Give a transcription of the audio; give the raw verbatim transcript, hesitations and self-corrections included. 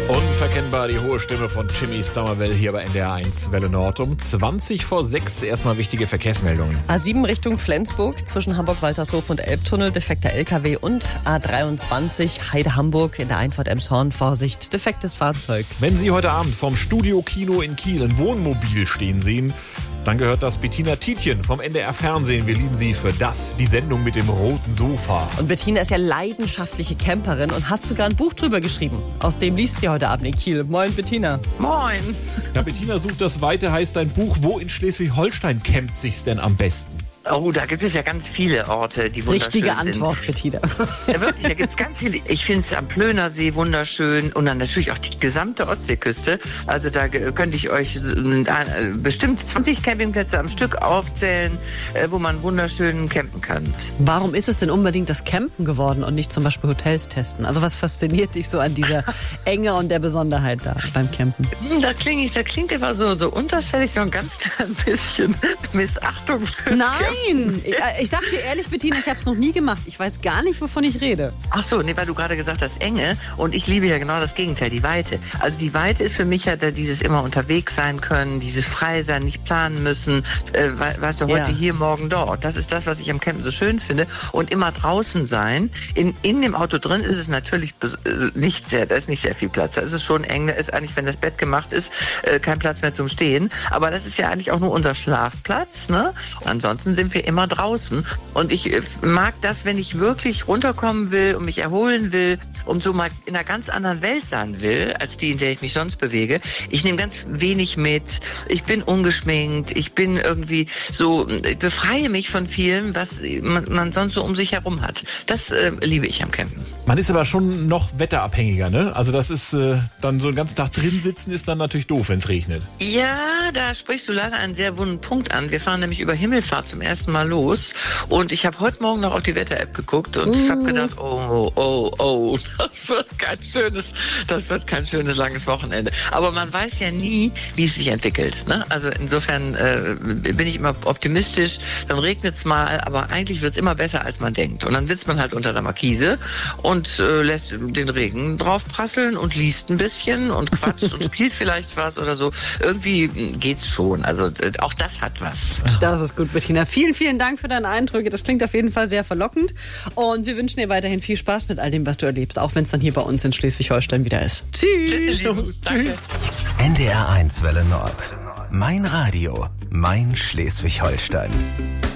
Unverkennbar die hohe Stimme von Jimmy Somerville hier bei N D R eins Welle Nord um zwanzig vor sechs. Erstmal wichtige Verkehrsmeldungen. A sieben Richtung Flensburg zwischen Hamburg-Waltershof und Elbtunnel, defekter L K W, und A dreiundzwanzig Heide-Hamburg in der Einfahrt Emshorn, Vorsicht, defektes Fahrzeug. Wenn Sie heute Abend vom Studio-Kino in Kiel ein Wohnmobil stehen sehen, dann gehört das Bettina Tietjen vom N D R Fernsehen. Wir lieben sie für das, die Sendung mit dem roten Sofa. Und Bettina ist ja leidenschaftliche Camperin und hat sogar ein Buch drüber geschrieben. Aus dem liest sie heute Abend in Kiel. Moin, Bettina. Moin. Ja, Bettina sucht das Weite, heißt dein Buch. Wo in Schleswig-Holstein campt sich's denn am besten? Oh, da gibt es ja ganz viele Orte, die wunderschön Richtige sind. Antwort, Bettina. Ja, wirklich, da gibt es ganz viele. Ich finde es am Plönersee wunderschön und dann natürlich auch die gesamte Ostseeküste. Also da könnte ich euch äh, bestimmt zwanzig Campingplätze am Stück aufzählen, äh, wo man wunderschön campen kann. Warum ist es denn unbedingt das Campen geworden und nicht zum Beispiel Hotels testen? Also was fasziniert dich so an dieser Enge und der Besonderheit da beim Campen? Da klingt, da klingt immer so, so unterschwellig, so ein ganz klein bisschen Missachtung für Nein! Ich, ich sag dir ehrlich, Bettina, ich habe es noch nie gemacht. Ich weiß gar nicht, wovon ich rede. Ach so, nee, weil du gerade gesagt hast, Enge. Und ich liebe ja genau das Gegenteil, die Weite. Also die Weite ist für mich ja dieses immer unterwegs sein können, dieses frei sein, nicht planen müssen. Äh, weißt du, heute Ja. hier, morgen dort. Das ist das, was ich am Campen so schön finde. Und immer draußen sein. In, in dem Auto drin ist es natürlich nicht sehr, da ist nicht sehr viel Platz. Da ist es schon eng. Da ist eigentlich, wenn das Bett gemacht ist, äh, kein Platz mehr zum Stehen. Aber das ist ja eigentlich auch nur unser Schlafplatz, ne? Ansonsten sind wir immer draußen. Und ich mag das, wenn ich wirklich runterkommen will und mich erholen will und so mal in einer ganz anderen Welt sein will, als die, in der ich mich sonst bewege. Ich nehme ganz wenig mit. Ich bin ungeschminkt. Ich bin irgendwie so, ich befreie mich von vielem, was man, man sonst so um sich herum hat. Das äh, liebe ich am Campen. Man ist aber schon noch wetterabhängiger, ne? Also das ist äh, dann so den ganzen Tag drin sitzen, ist dann natürlich doof, wenn es regnet. Ja, da sprichst du leider einen sehr wunden Punkt an. Wir fahren nämlich über Himmelfahrt zum ersten Mal los und ich habe heute Morgen noch auf die Wetter-App geguckt und ich habe gedacht, oh, oh, oh, das wird kein schönes, das wird kein schönes langes Wochenende. Aber man weiß ja nie, wie es sich entwickelt, ne? Also insofern äh, bin ich immer optimistisch. Dann regnet es mal, aber eigentlich wird es immer besser, als man denkt. Und dann sitzt man halt unter der Markise und äh, lässt den Regen drauf prasseln und liest ein bisschen und quatscht und spielt vielleicht was oder so. Irgendwie geht's schon. Also äh, auch das hat was. Das ist gut, Bettina. Vielen, vielen Dank für deine Eindrücke. Das klingt auf jeden Fall sehr verlockend. Und wir wünschen dir weiterhin viel Spaß mit all dem, was du erlebst, auch wenn es dann hier bei uns in Schleswig-Holstein wieder ist. Tschüss. Danke. N D R eins Welle Nord. Mein Radio, mein Schleswig-Holstein.